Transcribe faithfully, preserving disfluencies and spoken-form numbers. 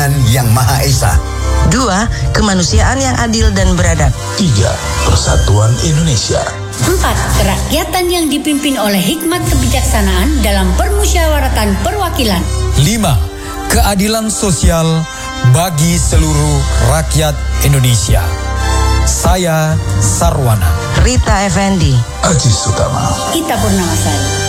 Tuhan Yang Maha Esa. Dua, kemanusiaan yang adil dan beradab. Tiga, persatuan Indonesia. Empat, kerakyatan yang dipimpin oleh hikmat kebijaksanaan dalam permusyawaratan perwakilan. Lima, keadilan sosial bagi seluruh rakyat Indonesia. Saya Sarwana. Rita Effendi. Aji Sutama. Ita Purnamasari.